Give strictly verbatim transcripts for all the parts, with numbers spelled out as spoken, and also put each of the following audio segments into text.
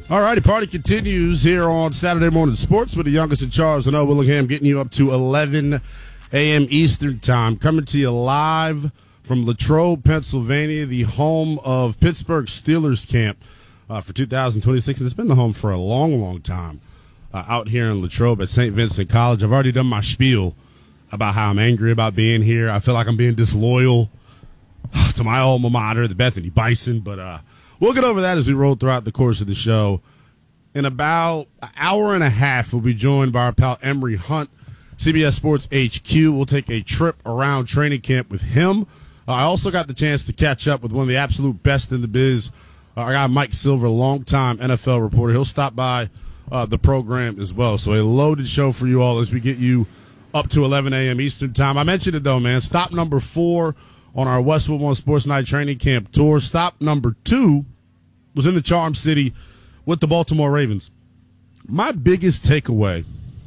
All righty, party continues here on Saturday Morning Sports with the youngest in Charles and O. Willingham, getting you up to eleven a.m. Eastern Time. Coming to you live from Latrobe, Pennsylvania, the home of Pittsburgh Steelers camp uh, for two thousand twenty-six. It's been the home for a long, long time uh, out here in Latrobe at Saint Vincent College. I've already done my spiel about how I'm angry about being here. I feel like I'm being disloyal to my alma mater, the Bethany Bison, but uh, we'll get over that as we roll throughout the course of the show. In about an hour and a half, we'll be joined by our pal Emory Hunt, C B S Sports H Q. We'll take a trip around training camp with him. Uh, I also got the chance to catch up with one of the absolute best in the biz, uh, our guy Mike Silver, longtime N F L reporter. He'll stop by uh, the program as well. So a loaded show for you all as we get you up to eleven a.m. Eastern Time. I mentioned it, though, man. Stop number four on our Westwood One Sports Night training camp tour. Stop number two was in the Charm City with the Baltimore Ravens. My biggest takeaway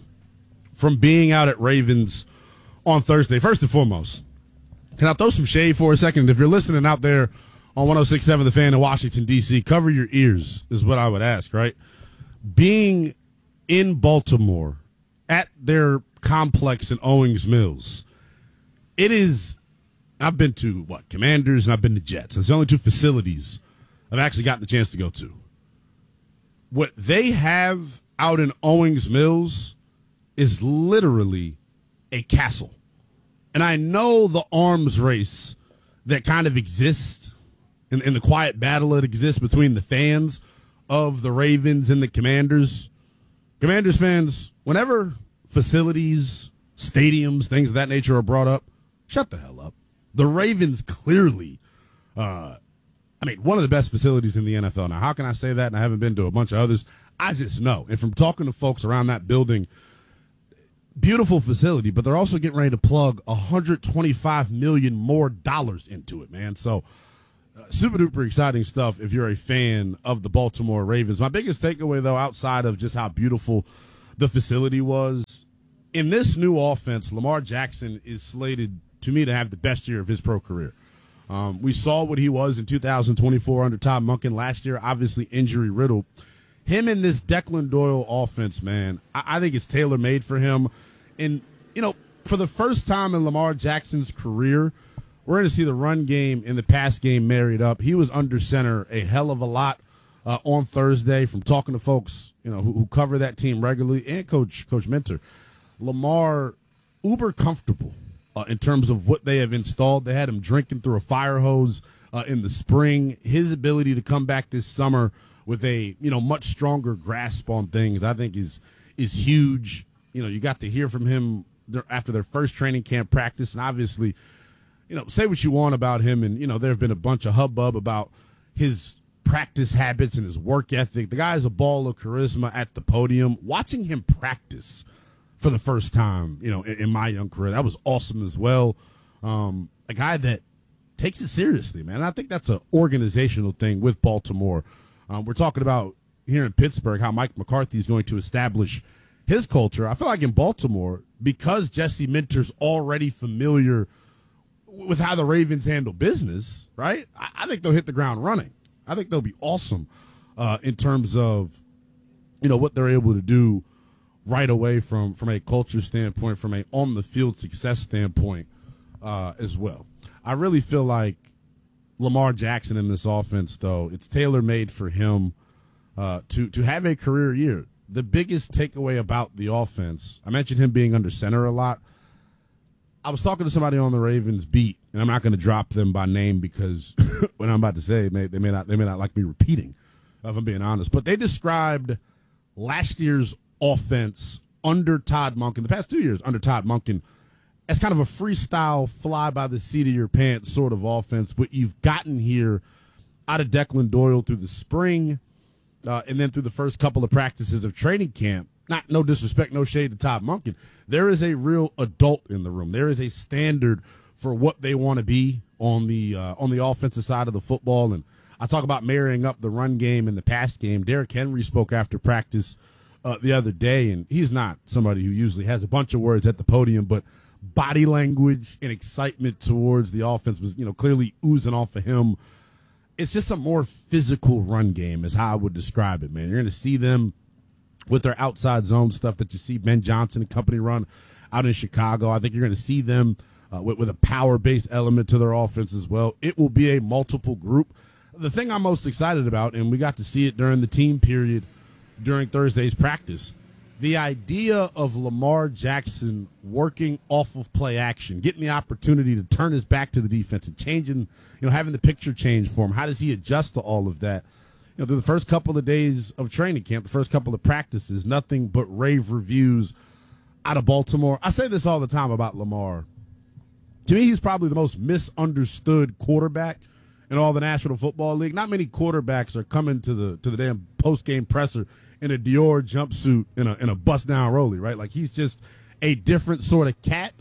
from being out at Ravens on Thursday, first and foremost, can I throw some shade for a second? If you're listening out there on one oh six point seven The Fan in Washington, D C, cover your ears is what I would ask, right? Being in Baltimore at their complex in Owings Mills, it is, I've been to, what, Commanders, and I've been to Jets. It's the only two facilities I've actually gotten the chance to go to. What they have out in Owings Mills is literally a castle. And I know the arms race that kind of exists in, in the quiet battle that exists between the fans of the Ravens and the Commanders. Commanders fans, whenever facilities, stadiums, things of that nature are brought up, shut the hell up. The Ravens clearly, uh, I mean, one of the best facilities in the N F L. Now, how can I say that? And I haven't been to a bunch of others. I just know. And from talking to folks around that building, beautiful facility, but they're also getting ready to plug one hundred twenty-five million dollars more dollars into it, man. So, uh, super duper exciting stuff if you're a fan of the Baltimore Ravens. My biggest takeaway, though, outside of just how beautiful the facility was, in this new offense, Lamar Jackson is slated, to me, to have the best year of his pro career. Um, we saw what he was in two thousand twenty-four under Todd Monken last year, obviously injury riddled. Him in this Declan Doyle offense, man, I, I think it's tailor-made for him. And, you know, for the first time in Lamar Jackson's career, we're going to see the run game and the pass game married up. He was under center a hell of a lot uh, on Thursday from talking to folks, you know, who, who cover that team regularly, and Coach Coach Minter. Lamar, uber comfortable uh, in terms of what they have installed. They had him drinking through a fire hose uh, in the spring. His ability to come back this summer with a, you know, much stronger grasp on things, I think is is huge. You know, you got to hear from him after their first training camp practice, and obviously, you know, say what you want about him, and, you know, there have been a bunch of hubbub about his practice habits and his work ethic. The guy is a ball of charisma at the podium. Watching him practice for the first time, you know, in, in my young career, that was awesome as well. Um, a guy that takes it seriously, man. And I think that's an organizational thing with Baltimore. Um, we're talking about here in Pittsburgh how Mike McCarthy is going to establish his culture. I feel like in Baltimore, because Jesse Minter's already familiar with how the Ravens handle business, right? I, I think they'll hit the ground running. I think they'll be awesome uh, in terms of, you know, what they're able to do right away from, from a culture standpoint, from a on-the-field success standpoint uh, as well. I really feel like Lamar Jackson in this offense, though, it's tailor-made for him uh, to, to have a career year. The biggest takeaway about the offense, I mentioned him being under center a lot. I was talking to somebody on the Ravens beat, and I'm not going to drop them by name because what I'm about to say, may, they may not they may not like me repeating, if I'm being honest. But they described last year's offense under Todd Monken, the past two years under Todd Monken, as kind of a freestyle, fly by the seat of your pants sort of offense. What you've gotten here out of Declan Doyle through the spring, uh, and then through the first couple of practices of training camp. Not no disrespect, no shade to Todd Monken. There is a real adult in the room. There is a standard for what they want to be on the uh, on the offensive side of the football. And I talk about marrying up the run game and the pass game. Derrick Henry spoke after practice uh, the other day, and he's not somebody who usually has a bunch of words at the podium, but body language and excitement towards the offense was, you know, clearly oozing off of him. it's just a more physical run game is how I would describe it, man. You're going to see them with their outside zone stuff that you see Ben Johnson and company run out in Chicago. I think you're going to see them uh, with, with a power-based element to their offense as well. It will be a multiple group. The thing I'm most excited about, and we got to see it during the team period during Thursday's practice, the idea of Lamar Jackson working off of play action, getting the opportunity to turn his back to the defense and changing, you know, having the picture change for him. How does he adjust to all of that? You know, through the first couple of days of training camp, the first couple of practices, nothing but rave reviews out of Baltimore. I say this all the time about Lamar. To me, he's probably the most misunderstood quarterback in all the National Football League. Not many quarterbacks are coming to the to the damn post-game presser in a Dior jumpsuit in a in a bust-down rollie, right? Like, he's just a different sort of cat.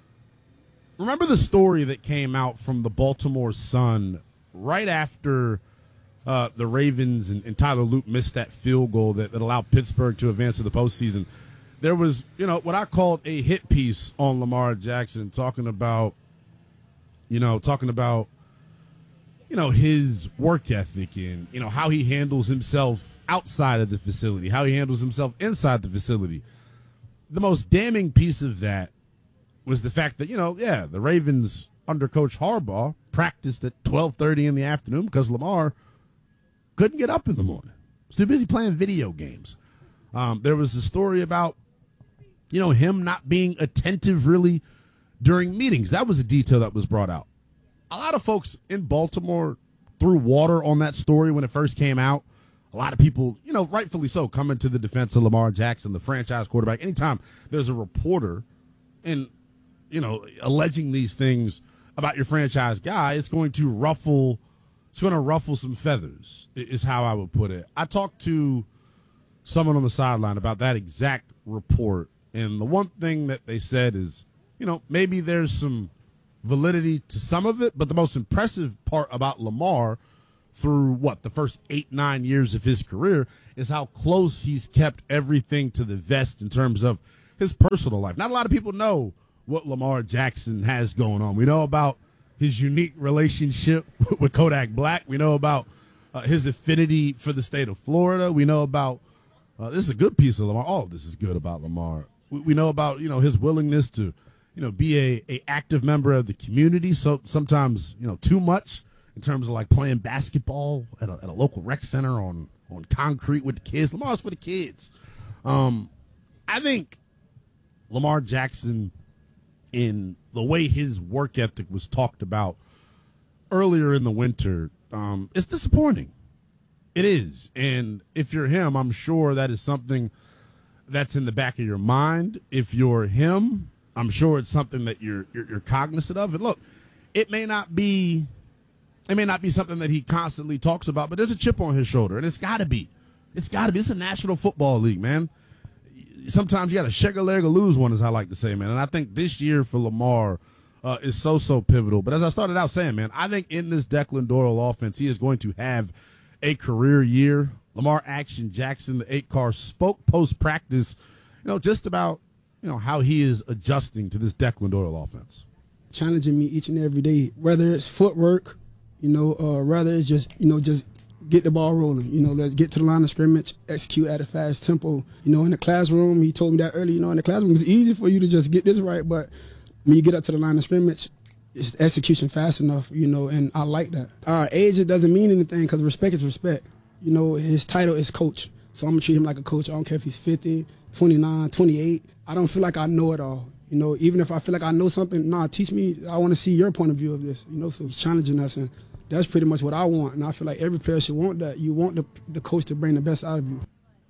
Remember the story that came out from the Baltimore Sun right after uh, the Ravens and, and Tyler Luke missed that field goal that, that allowed Pittsburgh to advance to the postseason? There was, you know, what I called a hit piece on Lamar Jackson, talking about, you know, talking about, you know, his work ethic and, you know, how he handles himself outside of the facility, how he handles himself inside the facility. The most damning piece of that was the fact that, you know, yeah, the Ravens under Coach Harbaugh practiced at twelve thirty in the afternoon because Lamar couldn't get up in the morning. He was too busy playing video games. Um, there was a story about, you know, him not being attentive really during meetings. That was a detail that was brought out. A lot of folks in Baltimore threw water on that story when it first came out. A lot of people, you know, rightfully so, coming to the defense of Lamar Jackson, the franchise quarterback. Anytime there's a reporter and, you know, alleging these things about your franchise guy, it's going to ruffle, it's going to ruffle some feathers, is how I would put it. I talked to someone on the sideline about that exact report, and the one thing that they said is, you know, maybe there's some validity to some of it, but the most impressive part about Lamar through what the first eight, nine years of his career is how close he's kept everything to the vest in terms of his personal life. Not a lot of people know what Lamar Jackson has going on. We know about his unique relationship with Kodak Black. We know about uh, his affinity for the state of Florida. We know about uh, this is a good piece of Lamar. All of this is good about Lamar. We, we know about, you know, his willingness to, you know, be a, a active member of the community. So sometimes, you know, too much in terms of like playing basketball at a, at a local rec center on, on concrete with the kids. Lamar's for the kids. Um, I think Lamar Jackson, in the way his work ethic was talked about earlier in the winter, um, it's disappointing. It is. And if you're him, I'm sure that is something that's in the back of your mind. If you're him, I'm sure it's something that you're, you're, you're cognizant of. And look, it may not be, it may not be something that he constantly talks about, but there's a chip on his shoulder, and it's got to be. It's got to be. It's a National Football League, man. Sometimes you got to shake a leg or lose one, as I like to say, man. And I think this year for Lamar uh, is so, so pivotal. But as I started out saying, man, I think in this Declan Doyle offense, he is going to have a career year. Lamar Action Jackson, the eight car, spoke post-practice, you know, just about, you know, how he is adjusting to this Declan Doyle offense. Challenging me each and every day, whether it's footwork, you know, uh, rather it's just, you know, just get the ball rolling. You know, let's get to the line of scrimmage, execute at a fast tempo. You know, in the classroom, he told me that earlier, you know, in the classroom, it's easy for you to just get this right, but when you get up to the line of scrimmage, it's execution fast enough, you know, and I like that. Uh, age, it doesn't mean anything because respect is respect. You know, his title is coach, so I'm going to treat him like a coach. I don't care if he's fifty, twenty-nine, twenty-eight. I don't feel like I know it all. You know, even if I feel like I know something, nah, teach me. I want to see your point of view of this, you know, so he's challenging us, and that's pretty much what I want, and I feel like every player should want that. You want the, the coach to bring the best out of you.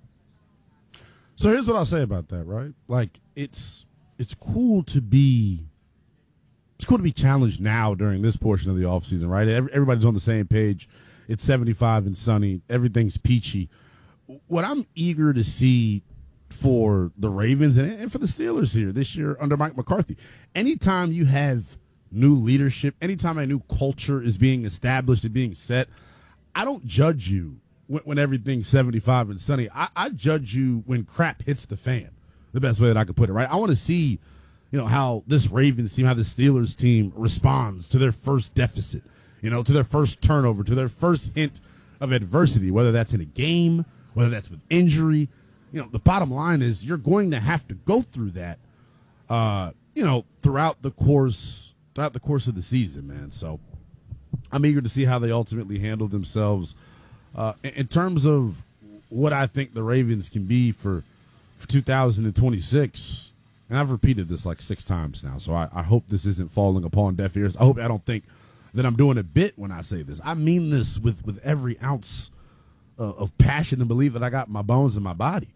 So here's what I'll say about that, right? Like, it's it's cool to be it's cool to be challenged now during this portion of the offseason, right? Everybody's on the same page. It's seventy-five and sunny. Everything's peachy. What I'm eager to see for the Ravens and for the Steelers here this year under Mike McCarthy, anytime you have new leadership, anytime a new culture is being established and being set, I don't judge you when, when everything's seventy-five and sunny. I, I judge you when crap hits the fan, the best way that I could put it, right? I want to see, you know, how this Ravens team, how the Steelers team responds to their first deficit. you know, to their first turnover, to their first hint of adversity, whether that's in a game, whether that's with injury. You know, the bottom line is you're going to have to go through that, uh, you know, throughout the course throughout the course of the season, man. So I'm eager to see how they ultimately handle themselves uh, in, in terms of what I think the Ravens can be for, for two thousand twenty-six. And I've repeated this like six times now, so I, I hope this isn't falling upon deaf ears. I hope I don't think that I'm doing a bit when I say this. I mean this with, with every ounce uh, of passion and belief that I got in my bones and my body.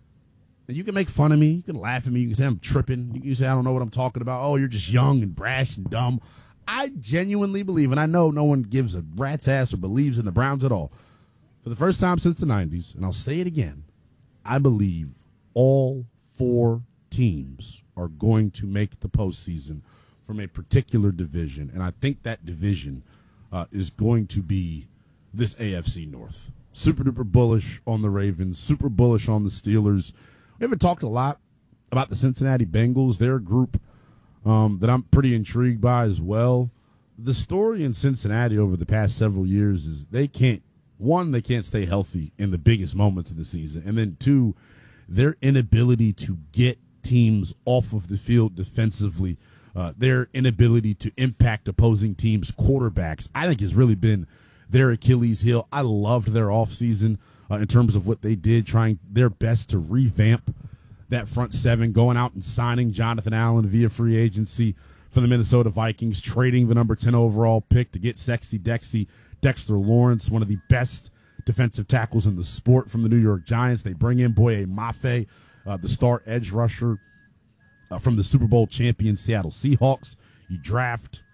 And you can make fun of me. You can laugh at me. You can say I'm tripping. You can say I don't know what I'm talking about. Oh, you're just young and brash and dumb. I genuinely believe, and I know no one gives a rat's ass or believes in the Browns at all. For the first time since the nineties, and I'll say it again, I believe all four teams are going to make the postseason from a particular division, and I think that division uh, is going to be this A F C North. Super duper bullish on the Ravens, super bullish on the Steelers. We haven't talked a lot about the Cincinnati Bengals. They're a group um, that I'm pretty intrigued by as well. The story in Cincinnati over the past several years is they can't, one, they can't stay healthy in the biggest moments of the season, and then two, their inability to get teams off of the field defensively, uh, their inability to impact opposing teams' quarterbacks, I think has really been their Achilles heel. I loved their offseason uh, in terms of what they did, trying their best to revamp that front seven, going out and signing Jonathan Allen via free agency for the Minnesota Vikings, trading the number ten overall pick to get sexy Dexy, Dexter Lawrence, one of the best defensive tackles in the sport from the New York Giants. They bring in Boye Mafe, Uh, the star edge rusher uh, from the Super Bowl champion Seattle Seahawks. You draft,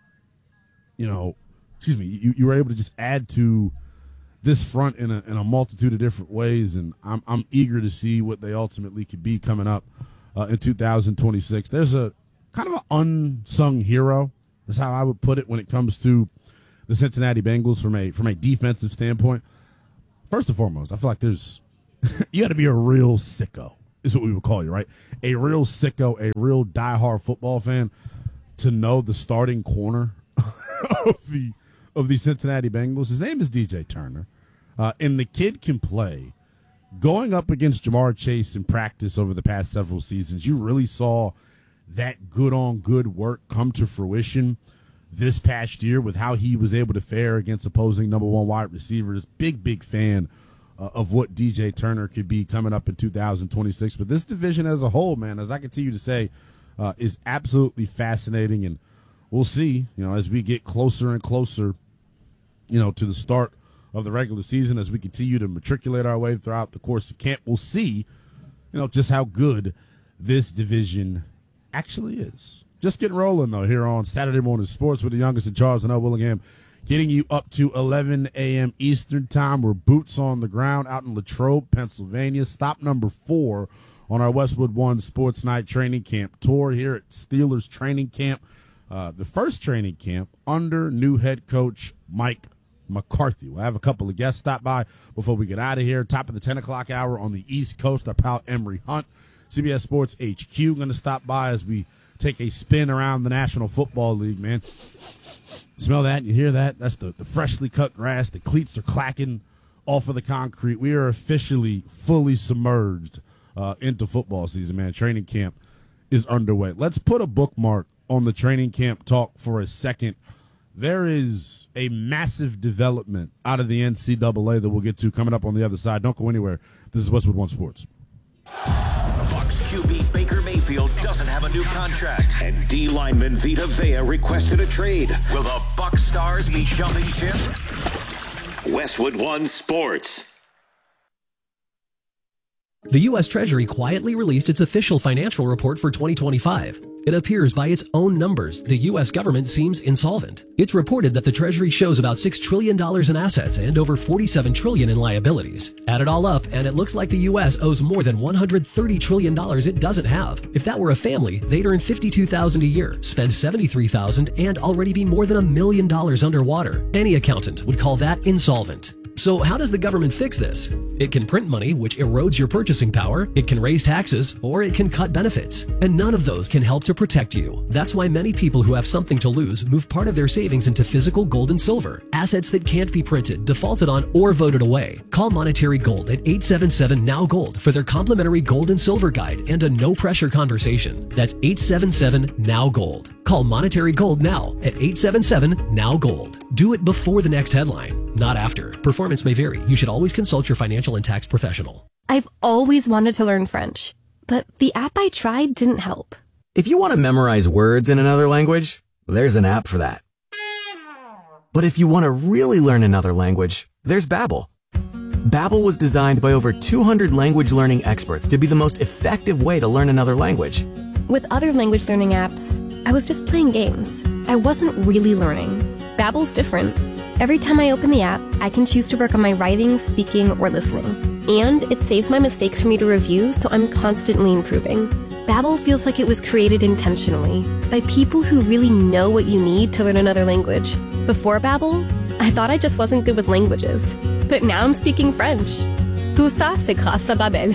you know, excuse me, you, you were able to just add to this front in a, in a multitude of different ways, and I'm I'm eager to see what they ultimately could be coming up uh, in two thousand twenty-six. There's a kind of an unsung hero, is how I would put it, when it comes to the Cincinnati Bengals from a from a defensive standpoint. First and foremost, I feel like there's you got to be a real sicko. Is what we would call you, right? A real sicko, a real diehard football fan to know the starting corner of the of the Cincinnati Bengals. His name is D J Turner, uh, and the kid can play. Going up against Jamar Chase in practice over the past several seasons, you really saw that good-on-good work come to fruition this past year with how he was able to fare against opposing number one wide receivers. Big, big fan Uh, of what D J Turner could be coming up in two thousand twenty-six. But this division as a whole, man, as I continue to say, uh, is absolutely fascinating. And we'll see, you know, as we get closer and closer, you know, to the start of the regular season, as we continue to matriculate our way throughout the course of camp, we'll see, you know, just how good this division actually is. Just getting rolling, though, here on Saturday Morning Sports with the youngest in Charles and L. Willingham. Getting you up to eleven a.m. Eastern time. We're boots on the ground out in Latrobe, Pennsylvania. Stop number four on our Westwood One Sports Night Training Camp tour here at Steelers Training Camp. Uh, the first training camp under new head coach Mike McCarthy. We'll have a couple of guests stop by before we get out of here. Top of the ten o'clock hour on the East Coast, our pal Emery Hunt, C B S Sports H Q, going to stop by as we take a spin around the National Football League, man. Smell that? You hear that? That's the, the freshly cut grass. The cleats are clacking off of the concrete. We are officially fully submerged uh, into football season, man. Training camp is underway. Let's put a bookmark on the training camp talk for a second. There is a massive development out of the N C double A that we'll get to coming up on the other side. Don't go anywhere. This is Westwood One Sports. Bucs Q B Baker Mayfield doesn't have a new contract, and D lineman Vita Vea requested a trade. Will the Bucs stars be jumping ship? Westwood One Sports. The U S Treasury quietly released its official financial report for twenty twenty-five. It appears by its own numbers, the U S government seems insolvent. It's reported that the Treasury shows about six trillion dollars in assets and over forty-seven trillion dollars in liabilities. Add it all up, and it looks like the U S owes more than one hundred thirty trillion dollars it doesn't have. If that were a family, they'd earn fifty-two thousand dollars a year, spend seventy-three thousand dollars, and already be more than a million dollars underwater. Any accountant would call that insolvent. So how does the government fix this? It can print money, which erodes your purchasing power, it can raise taxes, or it can cut benefits. And none of those can help to protect you. That's why many people who have something to lose move part of their savings into physical gold and silver, assets that can't be printed, defaulted on, or voted away. Call Monetary Gold at eight seven seven N O W Gold for their complimentary gold and silver guide and a no-pressure conversation. That's eight seven seven N O W Gold. Call Monetary Gold now at eight seven seven N O W Gold. Do it before the next headline, not after. Performance may vary. You should always consult your financial and tax professional. I've always wanted to learn French, but the app I tried didn't help. If you want to memorize words in another language, there's an app for that. But if you want to really learn another language, there's Babbel. Babbel was designed by over two hundred language learning experts to be the most effective way to learn another language. With other language learning apps, I was just playing games. I wasn't really learning. Babbel's different. Every time I open the app, I can choose to work on my writing, speaking, or listening. And it saves my mistakes for me to review, so I'm constantly improving. Babbel feels like it was created intentionally by people who really know what you need to learn another language. Before Babbel, I thought I just wasn't good with languages. But now I'm speaking French. Tout ça, c'est grâce à Babbel.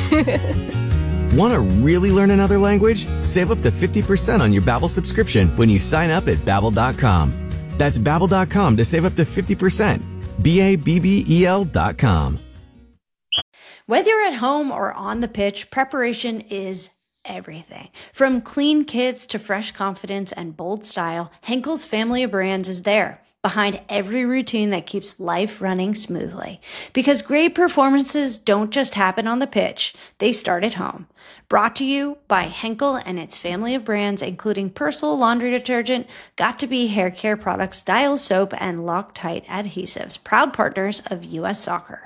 Want to really learn another language? Save up to fifty percent on your Babbel subscription when you sign up at Babbel dot com. That's Babbel dot com to save up to fifty percent. B A B B E L dot com. Whether you're at home or on the pitch, preparation is everything. From clean kits to fresh confidence and bold style, Henkel's family of brands is there, behind every routine that keeps life running smoothly. Because great performances don't just happen on the pitch, they start at home. Brought to you by Henkel and its family of brands, including Persil laundry detergent, Got2b hair care products, Dial soap, and Loctite adhesives, proud partners of U S Soccer.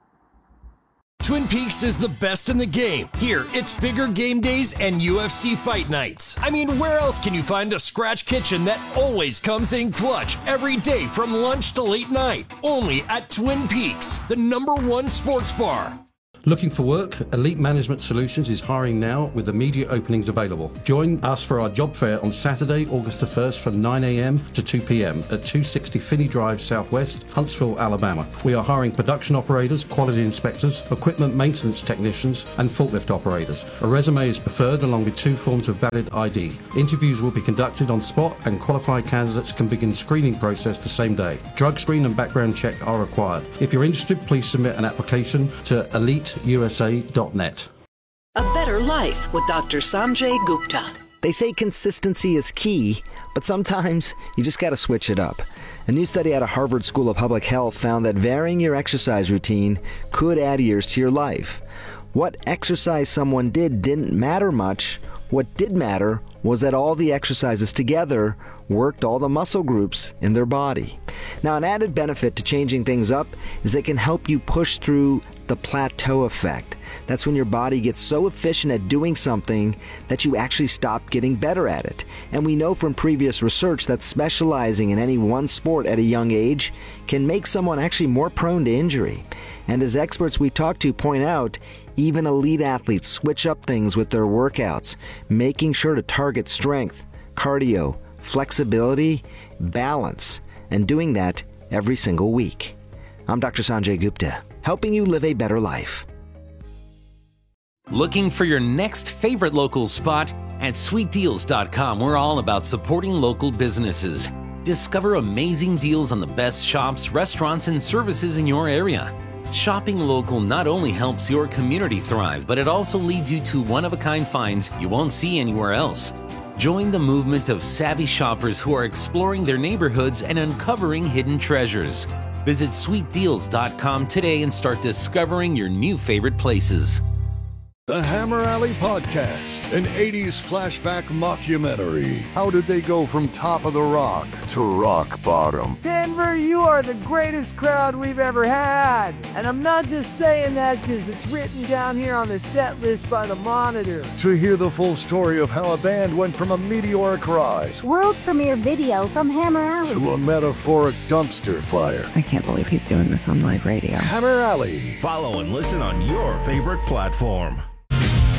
Twin Peaks is the best in the game. Here, it's bigger game days and U F C fight nights. I mean, where else can you find a scratch kitchen that always comes in clutch every day from lunch to late night? Only at Twin Peaks, the number one sports bar. Looking for work? Elite Management Solutions is hiring now with immediate openings available. Join us for our job fair on Saturday, August the first from nine a.m. to two p.m. at two sixty Finney Drive Southwest, Huntsville, Alabama. We are hiring production operators, quality inspectors, equipment maintenance technicians, and forklift operators. A resume is preferred along with two forms of valid I D. Interviews will be conducted on spot and qualified candidates can begin screening process the same day. Drug screen and background check are required. If you're interested, please submit an application to elite U S A dot net. A better life with Doctor Sanjay Gupta. They say consistency is key, but sometimes you just got to switch it up. A new study out of Harvard School of Public Health found that varying your exercise routine could add years to your life. What exercise someone did didn't matter much. What did matter was that all the exercises together worked all the muscle groups in their body. Now, an added benefit to changing things up is it can help you push through the plateau effect. That's when your body gets so efficient at doing something that you actually stop getting better at it. And we know from previous research that specializing in any one sport at a young age can make someone actually more prone to injury. And as experts we talk to point out, even elite athletes switch up things with their workouts, making sure to target strength, cardio, flexibility, balance, and doing that every single week. I'm Doctor Sanjay Gupta, helping you live a better life. Looking for your next favorite local spot? At sweet deals dot com, we're all about supporting local businesses. Discover amazing deals on the best shops, restaurants, and services in your area. Shopping local not only helps your community thrive, but it also leads you to one-of-a-kind finds you won't see anywhere else. Join the movement of savvy shoppers who are exploring their neighborhoods and uncovering hidden treasures. Visit sweet deals dot com today and start discovering your new favorite places. The Hammer Alley Podcast, an eighties flashback mockumentary. How did they go from top of the rock to rock bottom? Denver, you are the greatest crowd we've ever had. And I'm not just saying that because it's written down here on the set list by the Monitor. To hear the full story of how a band went from a meteoric rise, world premiere video from Hammer Alley, to a metaphoric dumpster fire. I can't believe he's doing this on live radio. Hammer Alley. Follow and listen on your favorite platform.